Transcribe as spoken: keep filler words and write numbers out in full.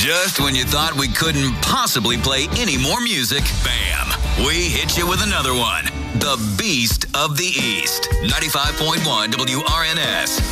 Just when you thought we couldn't possibly play any more music, bam, we hit you with another one. The Beast of the East. ninety-five point one W R N S.